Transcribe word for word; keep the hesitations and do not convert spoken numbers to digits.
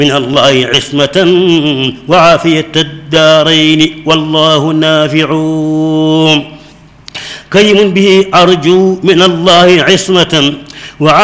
من الله عصمة وعافية الدارين والله نافع. كيم به أرجو من الله عصمة